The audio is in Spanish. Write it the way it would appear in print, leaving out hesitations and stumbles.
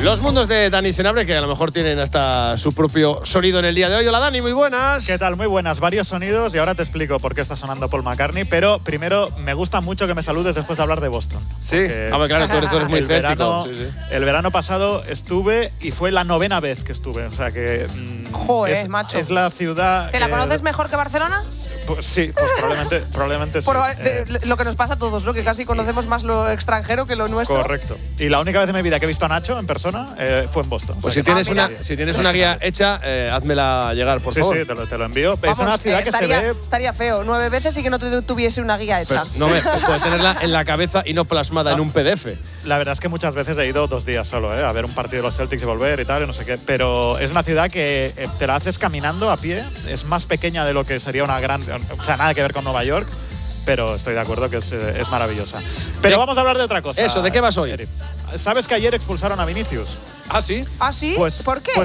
Los mundos de Dani Senabre, que a lo mejor tienen hasta su propio sonido en el día de hoy. Hola Dani, muy buenas. ¿Qué tal? Muy buenas. Varios sonidos y ahora te explico por qué está sonando Paul McCartney. Pero primero, me gusta mucho que me saludes después de hablar de Boston. Sí, claro, tú eres muy escéptico. El verano pasado estuve y fue la 9ª vez que estuve. O sea que… Joder, macho. Es la ciudad… ¿Te la conoces mejor que Barcelona? Pues sí, pues probablemente sí. Lo que nos pasa a todos, ¿no? Que casi conocemos más lo extranjero que lo nuestro. Correcto. Y la única vez en mi vida que he visto a Nacho en persona fue en Boston. Pues si tienes una guía hecha, házmela llegar, por favor. Sí, te lo envío. Vamos, es una ciudad que se ve… Estaría feo 9 veces y que no tuviese una guía hecha. Pues no puede tenerla en la cabeza y no plasmada en un PDF. La verdad es que muchas veces he ido 2 días solo, a ver un partido de los Celtics y volver y tal, y no sé qué. Pero es una ciudad que te la haces caminando a pie. Es más pequeña de lo que sería una gran… O sea, nada que ver con Nueva York. Pero estoy de acuerdo que es maravillosa. Pero vamos a hablar de otra cosa. Eso, ¿de qué vas hoy? ¿Sabes que ayer expulsaron a Vinicius? ¿Ah, sí? ¿Ah, sí? Pues, ¿Por qué?